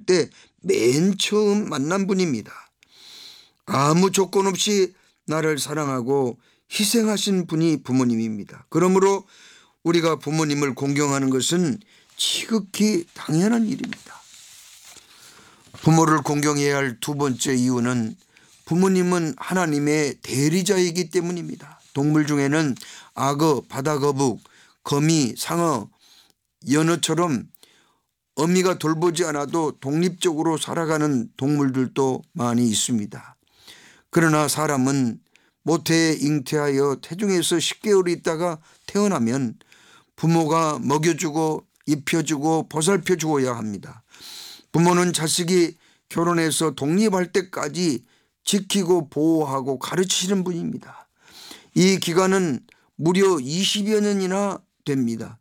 때 맨 처음 만난 분입니다. 아무 조건 없이 나를 사랑하고 희생하신 분이 부모님입니다. 그러므로 우리가 부모님을 공경하는 것은 지극히 당연한 일입니다. 부모를 공경해야 할 두 번째 이유는 부모님은 하나님의 대리자이기 때문입니다. 동물 중에는 악어, 바다거북, 거미, 상어, 연어처럼 어미가 돌보지 않아도 독립적으로 살아가는 동물들도 많이 있습니다. 그러나 사람은 모태에 잉태하여 태중에서 10개월 있다가 태어나면 부모가 먹여주고 입혀주고 보살펴주어야 합니다. 부모는 자식이 결혼해서 독립할 때까지 지키고 보호하고 가르치시는 분입니다. 이 기간은 무려 20여 년이나 됩니다.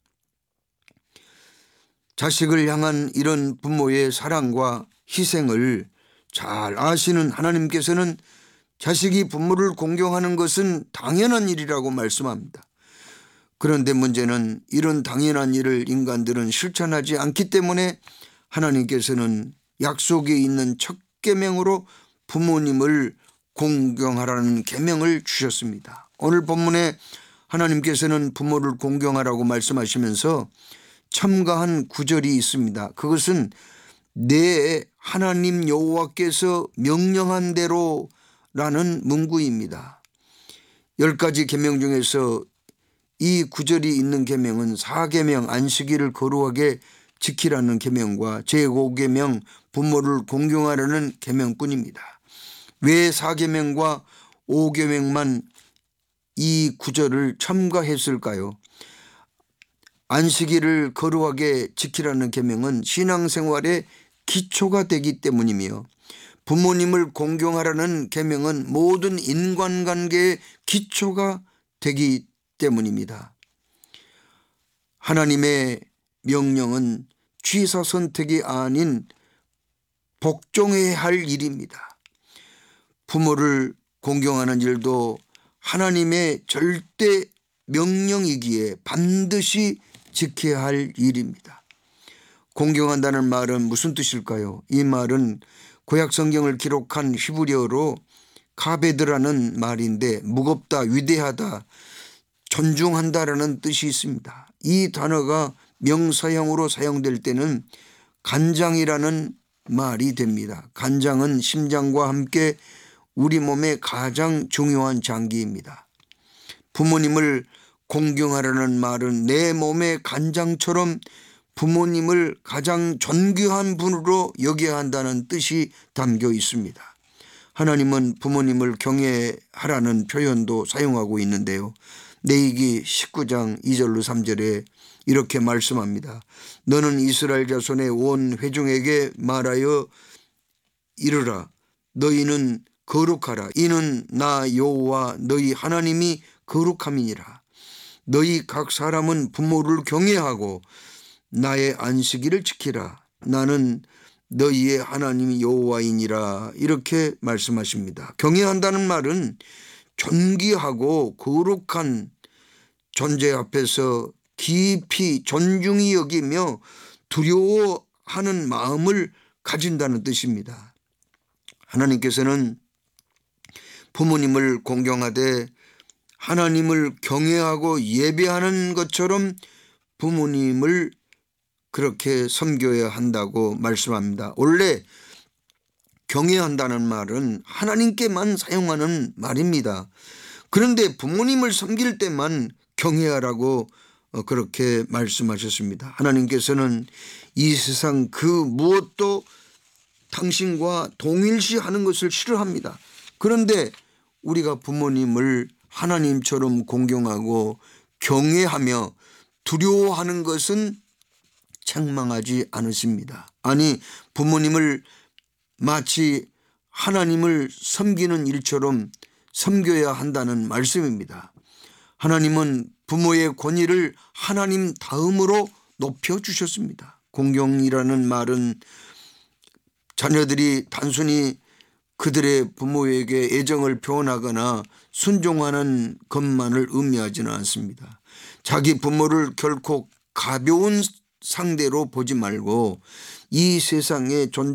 자식을 향한 이런 부모의 사랑과 희생을 잘 아시는 하나님께서는 자식이 부모를 공경하는 것은 당연한 일이라고 말씀합니다. 그런데 문제는 이런 당연한 일을 인간들은 실천하지 않기 때문에 하나님께서는 약속에 있는 첫 계명으로 부모님을 공경하라는 계명을 주셨습니다. 오늘 본문에 하나님께서는 부모를 공경하라고 말씀하시면서 첨가한 구절이 있습니다. 그것은 내 하나님 여호와께서 명령한 대로라는 문구입니다. 10가지 계명 중에서 이 구절이 있는 계명은 4계명 안식일을 거룩하게 지키라는 계명과 제5계명 부모를 공경하라는 계명뿐입니다. 왜 4계명과 5계명만 이 구절을 첨가했을까요? 안식일을 거룩하게 지키라는 계명은 신앙생활의 기초가 되기 때문이며 부모님을 공경하라는 계명은 모든 인간관계의 기초가 되기 때문입니다. 하나님의 명령은 취사 선택이 아닌 복종해야 할 일입니다. 부모를 공경하는 일도 하나님의 절대 명령이기에 반드시 지켜야 할 일입니다. 공경한다는 말은 무슨 뜻일까요? 이 말은 구약 성경을 기록한 히브리어로 카베드라는 말인데 무겁다, 위대하다, 존중한다라는 뜻이 있습니다. 이 단어가 명사형으로 사용될 때는 간장이라는 말이 됩니다. 간장은 심장과 함께 우리 몸의 가장 중요한 장기입니다. 부모님을 공경하라는 말은 내 몸의 간장처럼 부모님을 가장 존귀한 분으로 여겨야 한다는 뜻이 담겨 있습니다. 하나님은 부모님을 경외하라는 표현도 사용하고 있는데요. 레위기 19장 2절로 3절에 이렇게 말씀합니다. 너는 이스라엘 자손의 온 회중에게 말하여 이르라. 너희는 거룩하라. 이는 나 여호와 너희 하나님이 거룩함이니라. 너희 각 사람은 부모를 경외하고 나의 안식일을 지키라. 나는 너희의 하나님이 여호와이니라. 이렇게 말씀하십니다. 경외한다는 말은 존귀하고 거룩한 존재 앞에서 깊이 존중히 여기며 두려워하는 마음을 가진다는 뜻입니다. 하나님께서는 부모님을 공경하되 하나님을 경외하고 예배하는 것처럼 부모님을 그렇게 섬겨야 한다고 말씀합니다. 원래 경외한다는 말은 하나님께만 사용하는 말입니다. 그런데 부모님을 섬길 때만 경외하라고 그렇게 말씀하셨습니다. 하나님께서는 이 세상 그 무엇도 당신과 동일시하는 것을 싫어합니다. 그런데 우리가 부모님을 하나님처럼 공경하고 경외하며 두려워하는 것은 책망하지 않으십니다. 아니, 부모님을 마치 하나님을 섬기는 일처럼 섬겨야 한다는 말씀입니다. 하나님은 부모의 권위를 하나님 다음으로 높여주셨습니다. 공경이라는 말은 자녀들이 단순히 그들의 부모에게 애정을 표현하거나 순종하는 것만을 의미하지는 않습니다. 자기 부모를 결코 가벼운 상대로 보지 말고 이 세상에